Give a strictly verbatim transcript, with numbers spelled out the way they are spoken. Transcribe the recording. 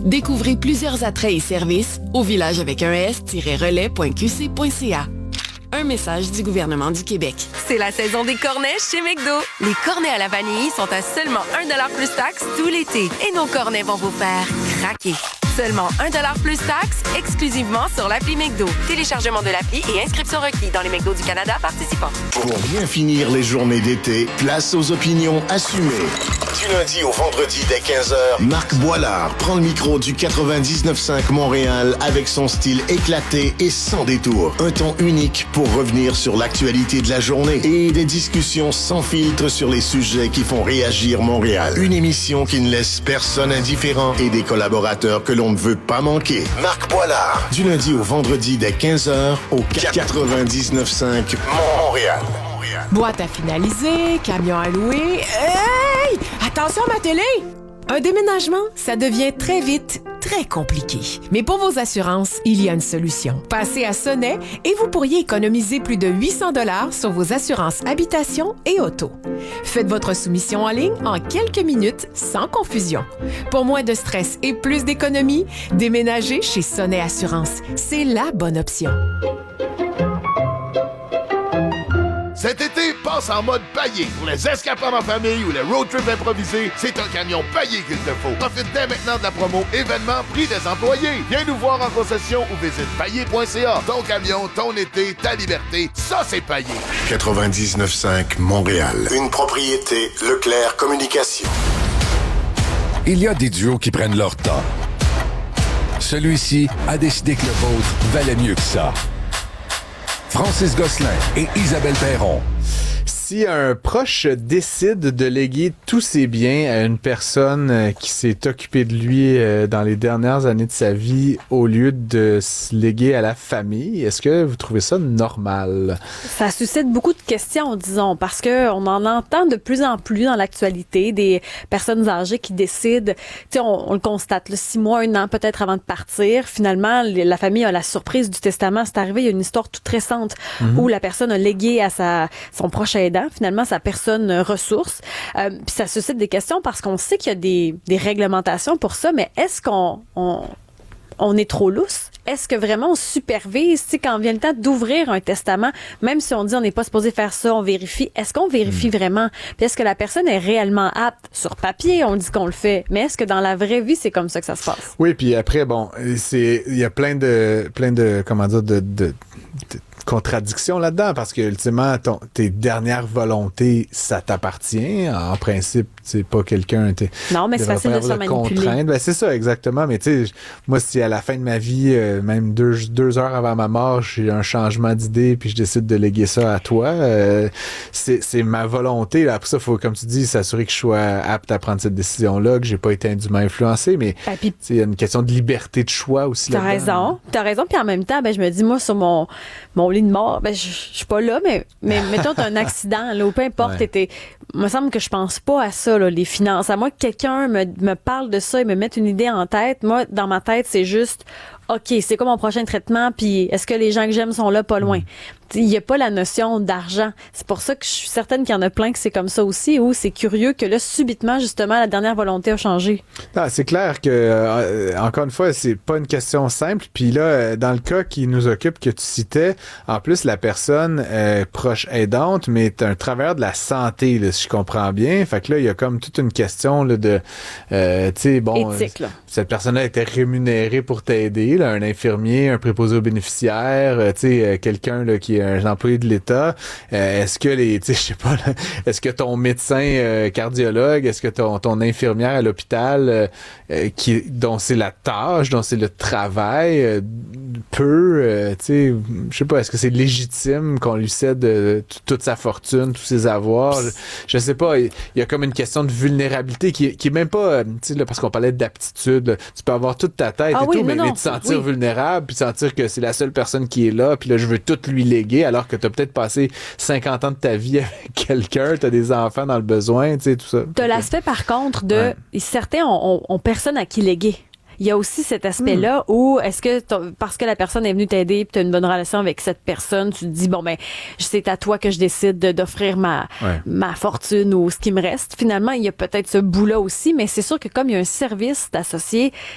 Découvrez plusieurs attraits et services au village avec un s-relais point q c point c a. Un message du gouvernement du Québec. C'est la saison des cornets chez McDo. Les cornets à la vanille sont à seulement un dollar plus taxe tout l'été. Et nos cornets vont vous faire craquer. Seulement un dollar plus taxe, exclusivement sur l'appli McDo. Téléchargement de l'appli et inscription requis dans les McDo du Canada participants. Pour bien finir les journées d'été, place aux opinions assumées. Du lundi au vendredi dès quinze heures, Marc Boilard prend le micro du quatre-vingt-dix-neuf cinq Montréal avec son style éclaté et sans détour. Un ton unique pour revenir sur l'actualité de la journée et des discussions sans filtre sur les sujets qui font réagir Montréal. Une émission qui ne laisse personne indifférent et des collaborateurs que l'on ne veut pas manquer. Marc Boilard, du lundi au vendredi dès quinze heures au quatre-vingt-dix-neuf cinq Montréal. Boîte à finaliser, camion à louer. Hey! Attention à ma télé! Un déménagement, ça devient très vite très compliqué. Mais pour vos assurances, il y a une solution. Passez à Sonnet et vous pourriez économiser plus de huit cents dollars sur vos assurances habitation et auto. Faites votre soumission en ligne en quelques minutes sans confusion. Pour moins de stress et plus d'économie, déménagez chez Sonnet Assurance. C'est la bonne option. Cet été, passe en mode paillé. Pour les escapades en famille ou les road trips improvisés, c'est un camion paillé qu'il te faut. Profite dès maintenant de la promo événement prix des employés. Viens nous voir en concession ou visite paillé point c a. Ton camion, ton été, ta liberté, ça c'est paillé. quatre-vingt-dix-neuf cinq Montréal. Une propriété Leclerc Communication. Il y a des duos qui prennent leur temps. Celui-ci a décidé que le vôtre valait mieux que ça. Francis Gosselin et Isabelle Perron. Si un proche décide de léguer tous ses biens à une personne qui s'est occupée de lui dans les dernières années de sa vie au lieu de se léguer à la famille, est-ce que vous trouvez ça normal? Ça suscite beaucoup de questions, disons, parce que on en entend de plus en plus dans l'actualité des personnes âgées qui décident, tu sais, on, on le constate, là, six mois, un an peut-être avant de partir, finalement, la famille a la surprise du testament. C'est arrivé, il y a une histoire toute récente mm-hmm. où la personne a légué à sa son proche aidant, finalement, sa personne ressource. Euh, puis ça suscite des questions parce qu'on sait qu'il y a des, des réglementations pour ça, mais est-ce qu'on on, on est trop lousse? Est-ce que vraiment on supervise, tu sais, quand vient le temps d'ouvrir un testament, même si on dit on n'est pas supposé faire ça, on vérifie, est-ce qu'on vérifie mmh. vraiment? Puis est-ce que la personne est réellement apte? Sur papier, on dit qu'on le fait, mais est-ce que dans la vraie vie, c'est comme ça que ça se passe? Oui, puis après, bon, c'est il y a plein de, plein de, comment dire, de, de, de contradiction là-dedans, parce que ultimement, ton, tes dernières volontés, ça t'appartient. En principe, c'est pas quelqu'un... Non, mais c'est facile de se manipuler. Ben, c'est ça, exactement. Mais tu sais, moi, si à la fin de ma vie, euh, même deux, deux heures avant ma mort, j'ai un changement d'idée, puis je décide de léguer ça à toi, euh, c'est, c'est ma volonté. Là. Après ça, il faut, comme tu dis, s'assurer que je sois apte à prendre cette décision-là, que j'ai pas été indûment influencé, mais ben, il y a une question de liberté de choix aussi. T'as raison. T'as raison, puis en même temps, ben, je me dis, moi, sur mon, mon lit de mort, ben, je suis pas là, mais, mais mettons, t'as un accident, là, ou peu importe, ouais. t'es, il me semble que je pense pas à ça, là, les finances. À moins que quelqu'un me, me parle de ça et me mette une idée en tête, moi, dans ma tête, c'est juste, OK, c'est quoi mon prochain traitement, puis est-ce que les gens que j'aime sont là pas loin? Il n'y a pas la notion d'argent. C'est pour ça que je suis certaine qu'il y en a plein que c'est comme ça aussi, où c'est curieux que là, subitement, justement, la dernière volonté a changé. Non, c'est clair que, euh, encore une fois, c'est pas une question simple. Puis là, dans le cas qui nous occupe, que tu citais, en plus, la personne euh, proche aidante, mais est un travailleur de la santé, là, si je comprends bien. Fait que là, il y a comme toute une question là, de, euh, tu sais, bon, éthique, là. Cette personne-là était rémunérée pour t'aider, là, un infirmier, un préposé aux bénéficiaires, euh, tu sais, euh, quelqu'un là, qui est un employé de l'État. Euh, est-ce que les, tu sais, je sais pas, là, est-ce que ton médecin euh, cardiologue, est-ce que ton, ton infirmière à l'hôpital, euh, euh, qui, dont c'est la tâche, dont c'est le travail, euh, peut, euh, tu sais, je sais pas, est-ce que c'est légitime qu'on lui cède euh, t- toute sa fortune, tous ses avoirs? Je, je sais pas, il y, y a comme une question de vulnérabilité qui, qui est même pas, euh, tu sais, là, parce qu'on parlait d'aptitude, là, tu peux avoir toute ta tête ah et oui, tout, mais, non, mais te sentir oui. vulnérable, puis sentir que c'est la seule personne qui est là, puis là, je veux tout lui léguer, alors que t'as peut-être passé cinquante ans de ta vie avec quelqu'un, t'as des enfants dans le besoin, tu sais, tout ça. T'as l'aspect, par contre, de... Ouais. Certains ont, ont, ont personne à qui léguer. Il y a aussi cet aspect-là mmh. où est-ce que parce que la personne est venue t'aider puis tu as une bonne relation avec cette personne, tu te dis bon ben c'est à toi que je décide de, d'offrir ma ouais. ma fortune ou ce qui me reste. Finalement, il y a peut-être ce bout-là aussi, mais c'est sûr que comme il y a un service associé,